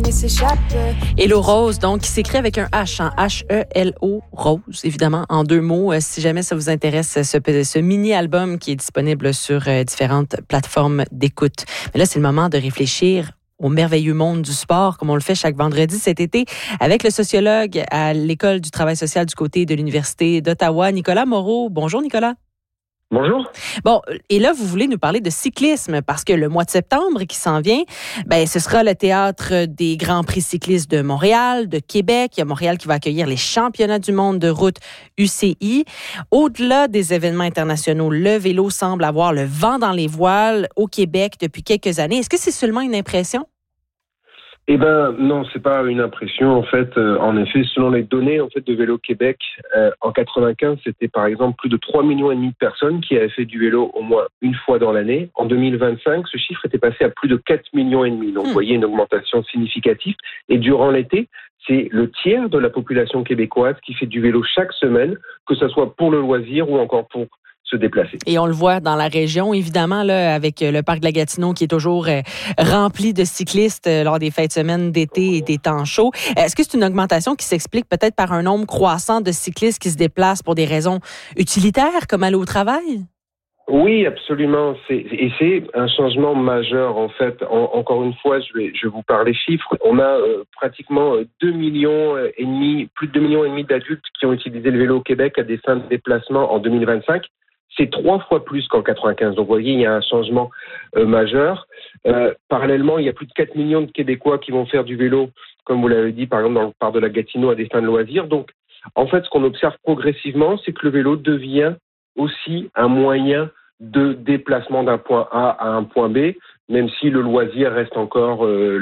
et s'échappe. Hello Rose, donc, qui s'écrit avec un H, hein, H-E-L-O, Rose, évidemment, en 2 mots. Si jamais ça vous intéresse, ce mini-album qui est disponible sur différentes plateformes d'écoute. Mais là, c'est le moment de réfléchir au merveilleux monde du sport, comme on le fait chaque vendredi cet été, avec le sociologue à l'École du travail social du côté de l'Université d'Ottawa, Nicolas Moreau. Bonjour, Nicolas. Bonjour. Bon, et là, vous voulez nous parler de cyclisme parce que le mois de septembre qui s'en vient, ce sera le théâtre des Grands Prix cyclistes de Montréal, de Québec. Il y a Montréal qui va accueillir les championnats du monde de route UCI. Au-delà des événements internationaux, le vélo semble avoir le vent dans les voiles au Québec depuis quelques années. Est-ce que c'est seulement une impression? Eh ben non, c'est pas une impression. En fait, en effet, selon les données de Vélo Québec, en 95, c'était par exemple plus de 3,5 millions de personnes qui avaient fait du vélo au moins une fois dans l'année. En 2025, ce chiffre était passé à plus de 4,5 millions. Donc, vous voyez une augmentation significative. Et durant l'été, c'est le tiers de la population québécoise qui fait du vélo chaque semaine, que ce soit pour le loisir ou encore pour se déplacer. Et on le voit dans la région, évidemment, là, avec le parc de la Gatineau qui est toujours rempli de cyclistes lors des fêtes de semaine d'été et des temps chauds. Est-ce que c'est une augmentation qui s'explique peut-être par un nombre croissant de cyclistes qui se déplacent pour des raisons utilitaires, comme aller au travail? Oui, absolument. C'est un changement majeur, en fait. Encore une fois, je vais vous parler chiffres. On a pratiquement 2,5 millions, plus de 2,5 millions d'adultes qui ont utilisé le vélo au Québec à des fins de déplacement en 2025. C'est 3 fois plus qu'en 95. Donc, vous voyez, il y a un changement majeur. Parallèlement, il y a plus de 4 millions de Québécois qui vont faire du vélo, comme vous l'avez dit, par exemple, dans le parc de la Gatineau à des fins de loisirs. Donc, en fait, ce qu'on observe progressivement, c'est que le vélo devient aussi un moyen de déplacement d'un point A à un point B, même si le loisir reste encore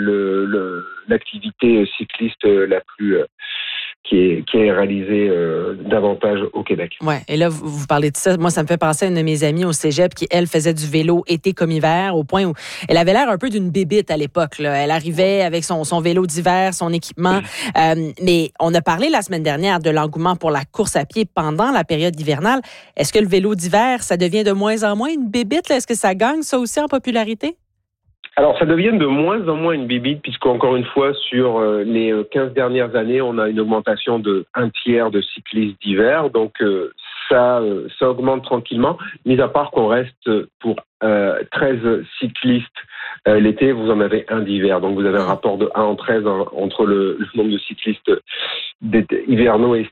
l'activité cycliste la plus qui est réalisée davantage au Québec. Ouais. Et là, vous parlez de ça. Moi, ça me fait penser à une de mes amies au cégep qui, elle, faisait du vélo été comme hiver, au point où elle avait l'air un peu d'une bébite à l'époque, là. Elle arrivait avec son vélo d'hiver, son équipement. Mais on a parlé la semaine dernière de l'engouement pour la course à pied pendant la période hivernale. Est-ce que le vélo d'hiver, ça devient de moins en moins une bébite, là? Est-ce que ça gagne, ça aussi, en popularité? Alors, ça devient de moins en moins une bibite, puisqu'encore une fois, sur les 15 dernières années, on a une augmentation de 1/3 de cyclistes d'hiver. Donc, ça augmente tranquillement, mis à part qu'on reste pour 13 cyclistes l'été, vous en avez un d'hiver. Donc, vous avez un rapport de 1 en 13 entre le nombre de cyclistes hivernaux et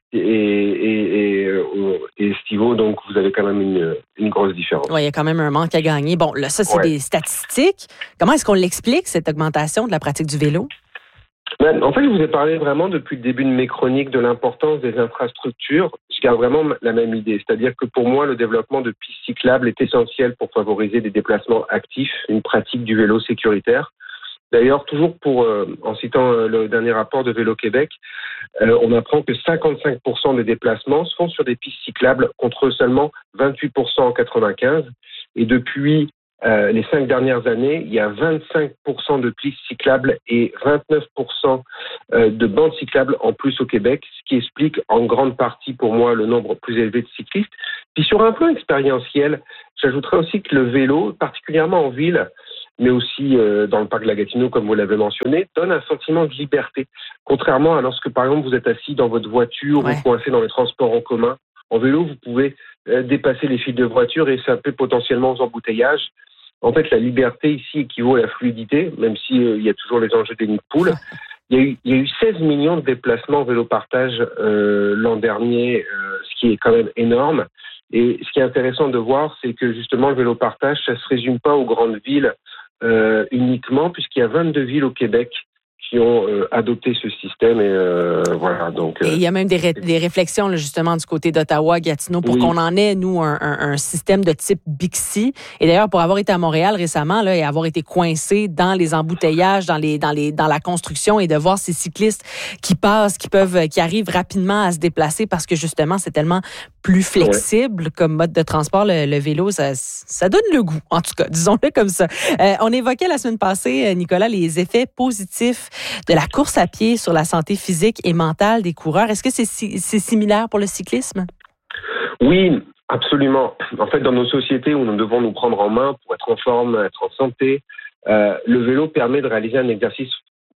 estivaux. Donc, vous avez quand même une grosse différence. Oui, il y a quand même un manque à gagner. Bon, là, ça, c'est des statistiques. Comment est-ce qu'on l'explique, cette augmentation de la pratique du vélo? En fait, je vous ai parlé vraiment depuis le début de mes chroniques de l'importance des infrastructures. Je garde vraiment la même idée. C'est-à-dire que pour moi, le développement de pistes cyclables est essentiel pour favoriser des déplacements actifs, une pratique du vélo sécuritaire. D'ailleurs, toujours en citant le dernier rapport de Vélo Québec, on apprend que 55% des déplacements se font sur des pistes cyclables contre seulement 28% en 95. Et depuis les 5 dernières années, il y a 25% de pistes cyclables et 29% de bandes cyclables en plus au Québec, ce qui explique en grande partie pour moi le nombre plus élevé de cyclistes. Puis sur un plan expérientiel, j'ajouterais aussi que le vélo, particulièrement en ville, mais aussi dans le parc de la Gatineau, comme vous l'avez mentionné, donne un sentiment de liberté. Contrairement à lorsque, par exemple, vous êtes assis dans votre voiture ou coincé dans les transports en commun. En vélo, vous pouvez dépasser les files de voiture et échapper potentiellement aux embouteillages. En fait, la liberté ici équivaut à la fluidité, même s'il y a toujours les enjeux des nids de poules. Il y a eu 16 millions de déplacements en vélo-partage l'an dernier, ce qui est quand même énorme. Et ce qui est intéressant de voir, c'est que justement, le vélo-partage, ça ne se résume pas aux grandes villes uniquement, puisqu'il y a 22 villes au Québec qui ont adopté ce système. Et voilà. Donc, et il y a même des réflexions là, justement du côté d'Ottawa, Gatineau, pour qu'on en ait, nous, un système de type Bixi. Et d'ailleurs, pour avoir été à Montréal récemment là, et avoir été coincé dans les embouteillages, dans la construction, et de voir ces cyclistes qui passent, qui arrivent rapidement à se déplacer parce que justement, c'est tellement plus flexible comme mode de transport, le vélo, ça donne le goût, en tout cas, disons-le comme ça. On évoquait la semaine passée, Nicolas, les effets positifs de la course à pied sur la santé physique et mentale des coureurs. Est-ce que c'est similaire pour le cyclisme? Oui, absolument. En fait, dans nos sociétés où nous devons nous prendre en main pour être en forme, être en santé, le vélo permet de réaliser un exercice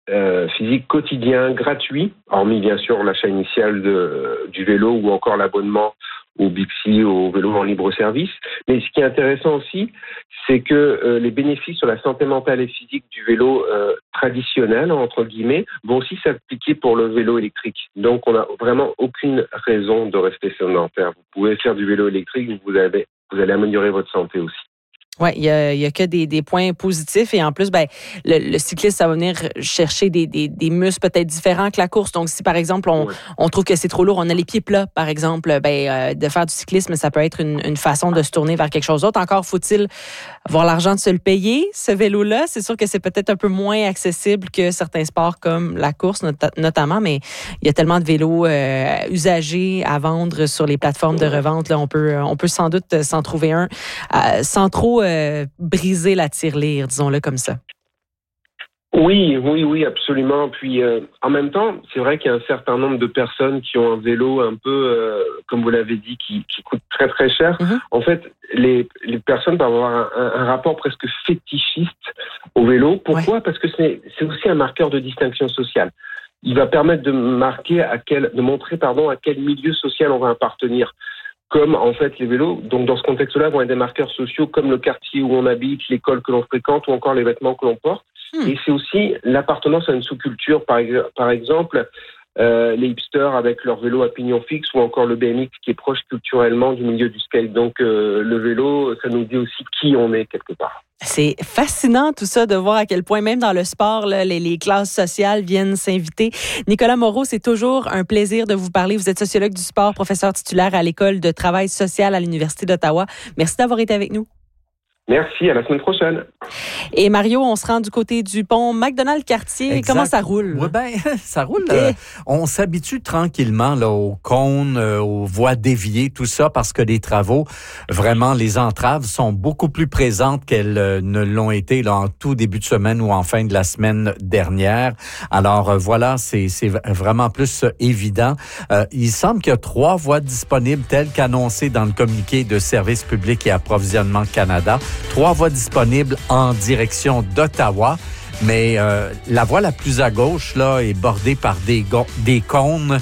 physique quotidien gratuit, hormis bien sûr l'achat initial du vélo ou encore l'abonnement au Bixi, au vélo en libre service. Mais ce qui est intéressant aussi, c'est que les bénéfices sur la santé mentale et physique du vélo traditionnel, entre guillemets, vont aussi s'appliquer pour le vélo électrique. Donc on n'a vraiment aucune raison de rester sédentaire. Vous pouvez faire du vélo électrique, vous allez améliorer votre santé aussi. Oui, il y a que des points positifs et en plus, le cycliste, ça va venir chercher des muscles peut-être différents que la course. Donc, si par exemple, on trouve que c'est trop lourd, on a les pieds plats, par exemple, de faire du cyclisme, ça peut être une façon de se tourner vers quelque chose d'autre. Encore faut-il avoir l'argent de se le payer, ce vélo-là. C'est sûr que c'est peut-être un peu moins accessible que certains sports comme la course, notamment, mais il y a tellement de vélos usagés à vendre sur les plateformes de revente. Là, on peut sans doute s'en trouver un sans trop briser la tirelire, disons-le comme ça. Oui, absolument. Puis, en même temps, c'est vrai qu'il y a un certain nombre de personnes qui ont un vélo un peu, comme vous l'avez dit, qui coûte très, très cher. Mm-hmm. En fait, les personnes peuvent avoir un rapport presque fétichiste au vélo. Pourquoi? Parce que c'est aussi un marqueur de distinction sociale. Il va permettre de montrer à quel milieu social on va appartenir. Comme en fait les vélos, donc dans ce contexte-là, vont être des marqueurs sociaux comme le quartier où on habite, l'école que l'on fréquente ou encore les vêtements que l'on porte. Et c'est aussi l'appartenance à une sous-culture, par exemple les hipsters avec leur vélo à pignon fixe ou encore le BMX qui est proche culturellement du milieu du skate. Donc le vélo, ça nous dit aussi qui on est quelque part. C'est fascinant tout ça de voir à quel point même dans le sport, là, les classes sociales viennent s'inviter. Nicolas Moreau, c'est toujours un plaisir de vous parler. Vous êtes sociologue du sport, professeur titulaire à l'École de travail social à l'Université d'Ottawa. Merci d'avoir été avec nous. Merci, à la semaine prochaine. Et Mario, on se rend du côté du pont McDonald-Cartier. Exact. Comment ça roule? Oui, ça roule. On s'habitue tranquillement là, aux cônes, aux voies déviées, tout ça, parce que les travaux, vraiment, les entraves sont beaucoup plus présentes qu'elles ne l'ont été là, en tout début de semaine ou en fin de la semaine dernière. Alors, voilà, c'est vraiment plus évident. Il semble qu'il y a 3 voies disponibles, telles qu'annoncées dans le communiqué de Service public et approvisionnement Canada. 3 voies disponibles en direction d'Ottawa, mais la voie la plus à gauche là est bordée par des cônes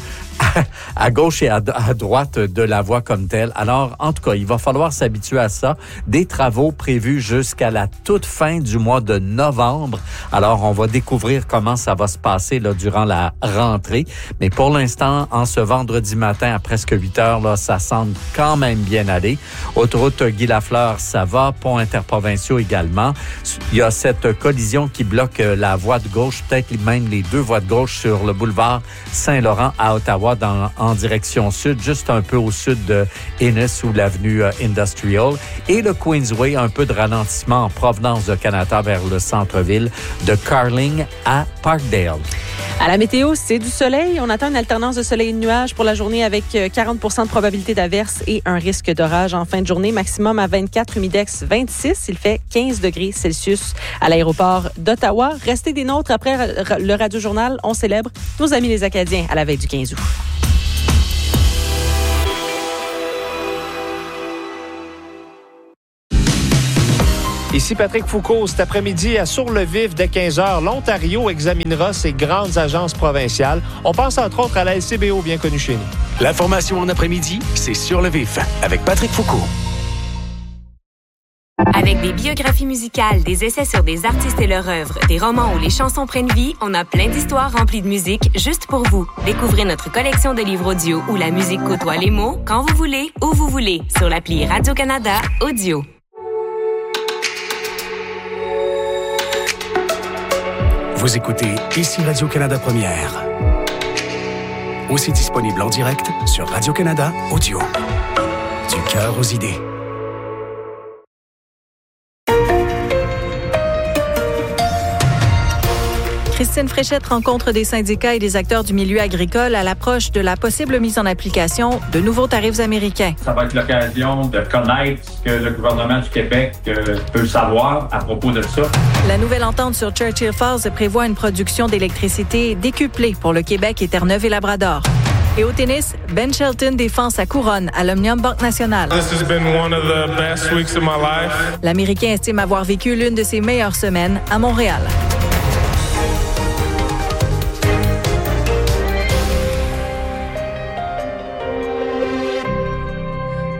à gauche et à droite de la voie comme telle. Alors, en tout cas, il va falloir s'habituer à ça. Des travaux prévus jusqu'à la toute fin du mois de novembre. Alors, on va découvrir comment ça va se passer là, durant la rentrée. Mais pour l'instant, en ce vendredi matin à presque 8 heures, là, ça semble quand même bien aller. Autoroute Guy-Lafleur, ça va. Ponts interprovinciaux également. Il y a cette collision qui bloque la voie de gauche, peut-être même les 2 voies de gauche sur le boulevard Saint-Laurent à Ottawa en direction sud, juste un peu au sud de Innis ou l'avenue Industrial. Et le Queensway, un peu de ralentissement en provenance de Canada vers le centre-ville de Carling à Parkdale. À la météo, c'est du soleil. On attend une alternance de soleil et de nuages pour la journée avec 40 % de probabilité d'averse et un risque d'orage en fin de journée. Maximum à 24, humidex 26. Il fait 15 degrés Celsius à l'aéroport d'Ottawa. Restez des nôtres. Après le Radio-Journal, on célèbre nos amis les Acadiens à la veille du 15 août. Ici Patrick Foucault. Cet après-midi, à Sur-le-Vif, dès 15h, l'Ontario examinera ses grandes agences provinciales. On pense entre autres à la SCBO, bien connue chez nous. L'information en après-midi, c'est Sur-le-Vif, avec Patrick Foucault. Avec des biographies musicales, des essais sur des artistes et leur œuvre, des romans où les chansons prennent vie, on a plein d'histoires remplies de musique juste pour vous. Découvrez notre collection de livres audio où la musique côtoie les mots quand vous voulez, où vous voulez, sur l'appli Radio-Canada Audio. Vous écoutez ici Radio-Canada Première. Aussi disponible en direct sur Radio-Canada Audio. Du cœur aux idées. Christine Fréchette rencontre des syndicats et des acteurs du milieu agricole à l'approche de la possible mise en application de nouveaux tarifs américains. Ça va être l'occasion de connaître ce que le gouvernement du Québec peut savoir à propos de ça. La nouvelle entente sur Churchill Falls prévoit une production d'électricité décuplée pour le Québec et Terre-Neuve et Labrador. Et au tennis, Ben Shelton défend sa couronne à l'Omnium Banque Nationale. L'Américain estime avoir vécu l'une de ses meilleures semaines à Montréal.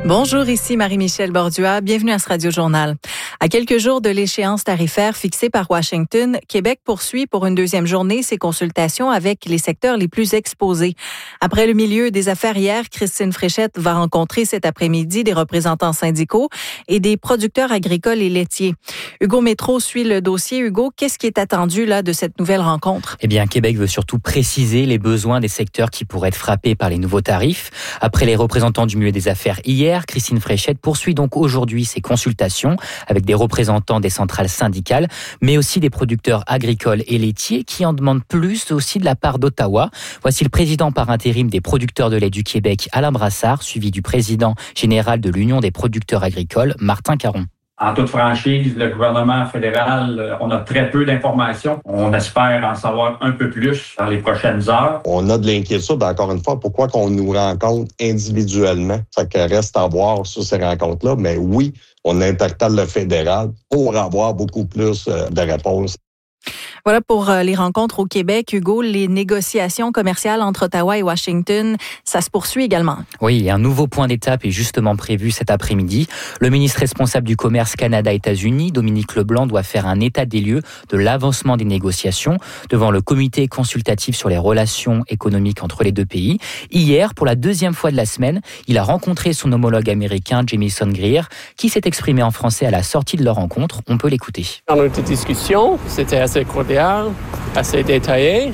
Bonjour, ici Marie-Michel Bordua. Bienvenue à ce Radio Journal. À quelques jours de l'échéance tarifaire fixée par Washington, Québec poursuit pour une deuxième journée ses consultations avec les secteurs les plus exposés. Après le milieu des affaires hier, Christine Fréchette va rencontrer cet après-midi des représentants syndicaux et des producteurs agricoles et laitiers. Hugo Métro suit le dossier. Hugo, qu'est-ce qui est attendu là de cette nouvelle rencontre? Eh bien, Québec veut surtout préciser les besoins des secteurs qui pourraient être frappés par les nouveaux tarifs. Après les représentants du milieu des affaires hier, Christine Fréchette poursuit donc aujourd'hui ses consultations avec des représentants des centrales syndicales, mais aussi des producteurs agricoles et laitiers qui en demandent plus aussi de la part d'Ottawa. Voici le président par intérim des producteurs de lait du Québec, Alain Brassard, suivi du président général de l'Union des producteurs agricoles, Martin Caron. En toute franchise, le gouvernement fédéral, on a très peu d'informations. On espère en savoir un peu plus dans les prochaines heures. On a de l'inquiétude, encore une fois, pourquoi qu'on nous rencontre individuellement. Ça reste à voir sur ces rencontres-là. Mais oui, on interpelle le fédéral pour avoir beaucoup plus de réponses. Voilà pour les rencontres au Québec. Hugo, les négociations commerciales entre Ottawa et Washington, ça se poursuit également. Oui, un nouveau point d'étape est justement prévu cet après-midi. Le ministre responsable du commerce Canada-États-Unis, Dominique Leblanc, doit faire un état des lieux de l'avancement des négociations devant le comité consultatif sur les relations économiques entre les deux pays. Hier, pour la deuxième fois de la semaine, il a rencontré son homologue américain, Jamieson Greer, qui s'est exprimé en français à la sortie de leur rencontre. On peut l'écouter. Dans notre discussion, c'était assez cordial, assez détaillé.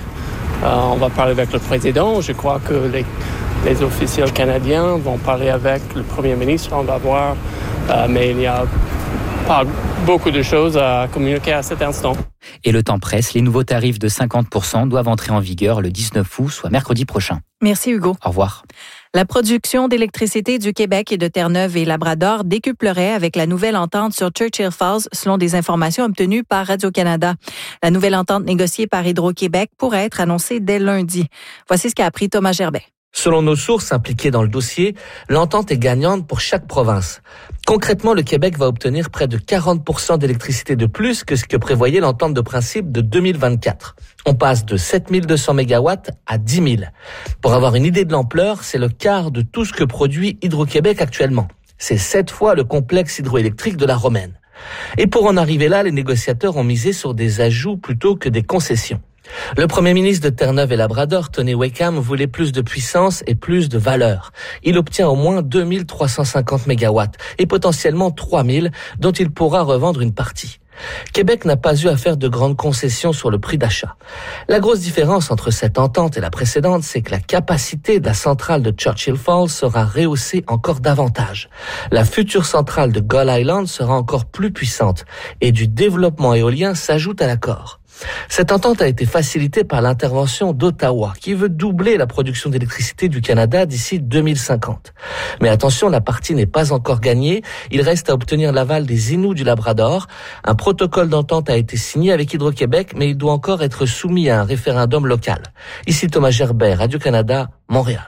On va parler avec le président. Je crois que les officiels canadiens vont parler avec le premier ministre. On va voir. Mais il n'y a pas beaucoup de choses à communiquer à cet instant. Et le temps presse. Les nouveaux tarifs de 50% doivent entrer en vigueur le 19 août, soit mercredi prochain. Merci Hugo. Au revoir. La production d'électricité du Québec et de Terre-Neuve et Labrador décuplerait avec la nouvelle entente sur Churchill Falls, selon des informations obtenues par Radio-Canada. La nouvelle entente négociée par Hydro-Québec pourrait être annoncée dès lundi. Voici ce qu'a appris Thomas Gerbet. Selon nos sources impliquées dans le dossier, l'entente est gagnante pour chaque province. Concrètement, le Québec va obtenir près de 40% d'électricité de plus que ce que prévoyait l'entente de principe de 2024. On passe de 7200 MW à 10 000. Pour avoir une idée de l'ampleur, c'est le quart de tout ce que produit Hydro-Québec actuellement. C'est 7 fois le complexe hydroélectrique de la Romaine. Et pour en arriver là, les négociateurs ont misé sur des ajouts plutôt que des concessions. Le premier ministre de Terre-Neuve et Labrador, Tony Wakeham, voulait plus de puissance et plus de valeur. Il obtient au moins 2350 MW et potentiellement 3000 dont il pourra revendre une partie. Québec n'a pas eu à faire de grandes concessions sur le prix d'achat. La grosse différence entre cette entente et la précédente, c'est que la capacité de la centrale de Churchill Falls sera rehaussée encore davantage. La future centrale de Gull Island sera encore plus puissante et du développement éolien s'ajoute à l'accord. Cette entente a été facilitée par l'intervention d'Ottawa, qui veut doubler la production d'électricité du Canada d'ici 2050. Mais attention, la partie n'est pas encore gagnée. Il reste à obtenir l'aval des Inuits du Labrador. Un protocole d'entente a été signé avec Hydro-Québec, mais il doit encore être soumis à un référendum local. Ici Thomas Gerbet, Radio-Canada, Montréal.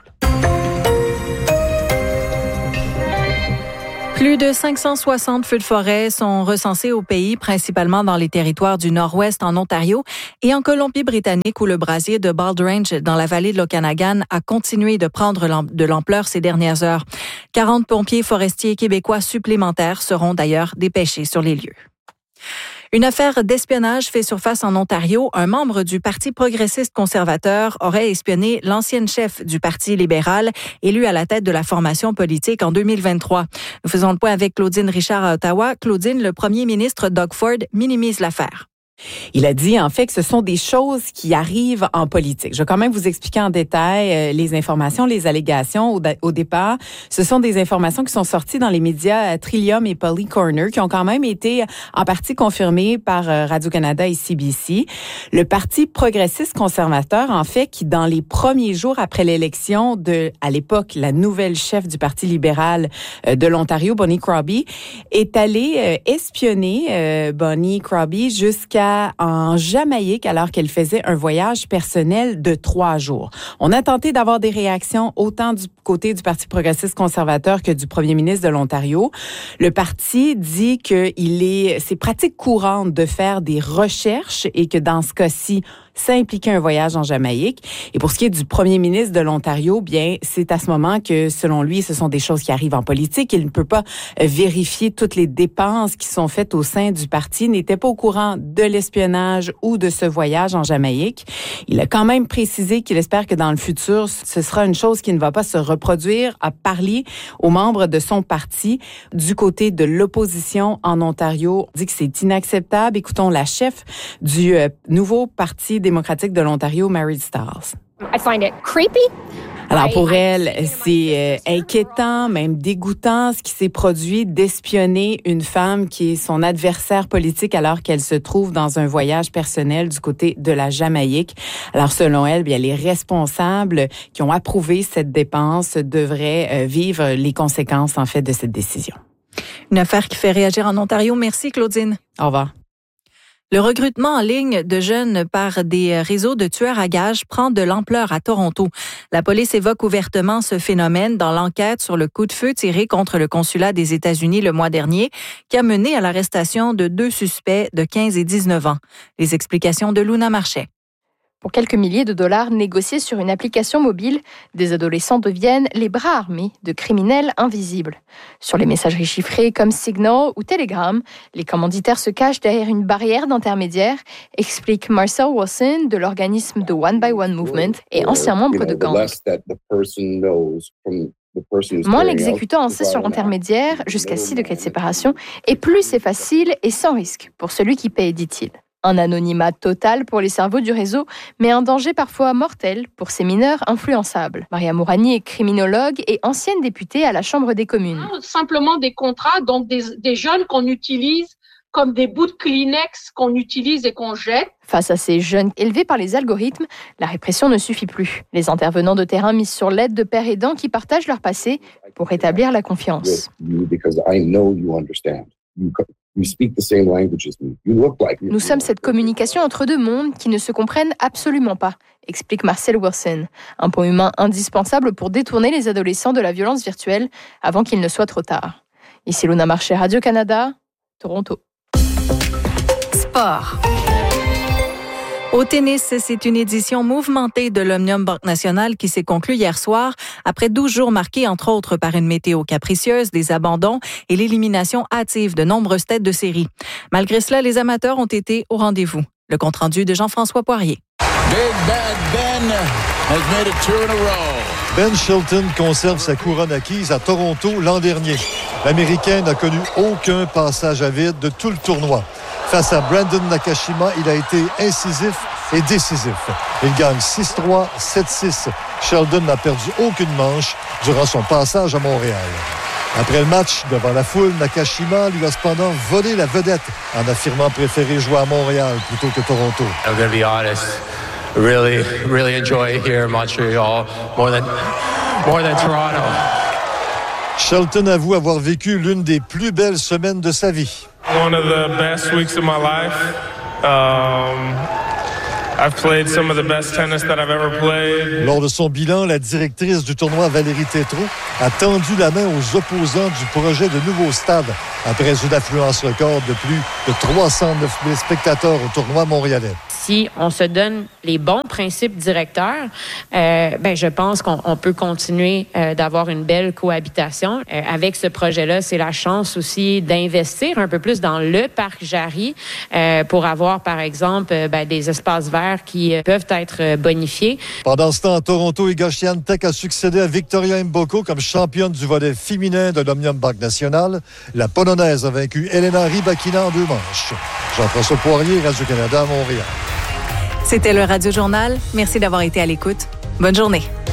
Plus de 560 feux de forêt sont recensés au pays, principalement dans les territoires du Nord-Ouest en Ontario et en Colombie-Britannique où le brasier de Bald Range dans la vallée de l'Okanagan a continué de prendre de l'ampleur ces dernières heures. 40 pompiers forestiers québécois supplémentaires seront d'ailleurs dépêchés sur les lieux. Une affaire d'espionnage fait surface en Ontario. Un membre du Parti progressiste conservateur aurait espionné l'ancienne chef du Parti libéral, élue à la tête de la formation politique en 2023. Nous faisons le point avec Claudine Richard à Ottawa. Claudine, le premier ministre Doug Ford minimise l'affaire. Il a dit en fait que ce sont des choses qui arrivent en politique. Je vais quand même vous expliquer en détail les informations, les allégations au départ. Ce sont des informations qui sont sorties dans les médias Trillium et Polly Corner, qui ont quand même été en partie confirmées par Radio-Canada et CBC. Le Parti progressiste conservateur, en fait, qui dans les premiers jours après l'élection de, à l'époque, la nouvelle chef du Parti libéral de l'Ontario, Bonnie Crosby, est allé espionner Bonnie Crosby jusqu'à en Jamaïque alors qu'elle faisait un voyage personnel de 3 jours. On a tenté d'avoir des réactions autant du côté du Parti progressiste conservateur que du premier ministre de l'Ontario. Le parti dit que c'est pratique courante de faire des recherches et que dans ce cas-ci, ça impliquait un voyage en Jamaïque. Et pour ce qui est du premier ministre de l'Ontario, bien, c'est à ce moment que, selon lui, ce sont des choses qui arrivent en politique. Il ne peut pas vérifier toutes les dépenses qui sont faites au sein du parti, n'était pas au courant de l'espionnage ou de ce voyage en Jamaïque. Il a quand même précisé qu'il espère que dans le futur, ce sera une chose qui ne va pas se reproduire, a parlé aux membres de son parti. Du côté de l'opposition en Ontario, on dit que c'est inacceptable. Écoutons la chef du nouveau Parti démocratique de l'Ontario, Mary Stiles. I find it creepy. Alors pour elle, c'est inquiétant, même dégoûtant, ce qui s'est produit d'espionner une femme qui est son adversaire politique alors qu'elle se trouve dans un voyage personnel du côté de la Jamaïque. Alors selon elle, bien les responsables qui ont approuvé cette dépense devraient vivre les conséquences en fait de cette décision. Une affaire qui fait réagir en Ontario. Merci Claudine. Au revoir. Le recrutement en ligne de jeunes par des réseaux de tueurs à gages prend de l'ampleur à Toronto. La police évoque ouvertement ce phénomène dans l'enquête sur le coup de feu tiré contre le consulat des États-Unis le mois dernier, qui a mené à l'arrestation de 2 suspects de 15 et 19 ans. Les explications de Luna Marchais. Pour quelques milliers de dollars négociés sur une application mobile, des adolescents deviennent les bras armés de criminels invisibles. Sur les messageries chiffrées comme Signal ou Telegram, les commanditaires se cachent derrière une barrière d'intermédiaire, explique Marcel Wilson de l'organisme The One by One Movement et ancien membre de gang. Moins l'exécutant en sait sur l'intermédiaire, jusqu'à 6 degrés de séparation, et plus c'est facile et sans risque pour celui qui paie, dit-il. Un anonymat total pour les cerveaux du réseau, mais un danger parfois mortel pour ces mineurs influençables. Maria Mourani est criminologue et ancienne députée à la Chambre des communes. Simplement des contrats, donc des jeunes qu'on utilise comme des bouts de Kleenex qu'on utilise et qu'on jette. Face à ces jeunes élevés par les algorithmes, la répression ne suffit plus. Les intervenants de terrain misent sur l'aide de pères aidants qui partagent leur passé pour rétablir la confiance. Nous sommes cette communication entre deux mondes qui ne se comprennent absolument pas, explique Marcel Wilson. Un pont humain indispensable pour détourner les adolescents de la violence virtuelle avant qu'il ne soit trop tard. Ici Luna Marchais, Radio-Canada, Toronto. Sport. Au tennis, c'est une édition mouvementée de l'Omnium Banque Nationale qui s'est conclue hier soir après 12 jours marqués entre autres par une météo capricieuse, des abandons et l'élimination hâtive de nombreuses têtes de série. Malgré cela, les amateurs ont été au rendez-vous. Le compte-rendu de Jean-François Poirier. Big Bad Ben has made it 2 in a row. Ben Shelton conserve sa couronne acquise à Toronto l'an dernier. L'Américain n'a connu aucun passage à vide de tout le tournoi. Face à Brandon Nakashima, il a été incisif et décisif. Il gagne 6-3, 7-6. Sheldon n'a perdu aucune manche durant son passage à Montréal. Après le match, devant la foule, Nakashima lui a cependant volé la vedette en affirmant préférer jouer à Montréal plutôt que Toronto. I'm going to be honest. Really enjoy here in Montreal more than Toronto. Shelton avoue avoir vécu l'une des plus belles semaines de sa vie. One of the best weeks of my life. I've played some of the best tennis that I've ever played. Lors de son bilan, la directrice du tournoi, Valérie Tétrault, a tendu la main aux opposants du projet de nouveau stade après une affluence record de plus de 309 000 spectateurs au tournoi montréalais. Si on se donne les bons principes directeurs, je pense qu'on peut continuer d'avoir une belle cohabitation. Avec ce projet-là, c'est la chance aussi d'investir un peu plus dans le parc Jarry pour avoir, par exemple, des espaces verts qui peuvent être bonifiés. Pendant ce temps, à Toronto, Iga Swiatek a succédé à Victoria Mboko comme championne du volley féminin de l'Omnium Banque Nationale. La Polonaise a vaincu Elena Rybakina en 2 manches. Jean-François Poirier, Radio-Canada à Montréal. C'était le Radio Journal. Merci d'avoir été à l'écoute. Bonne journée.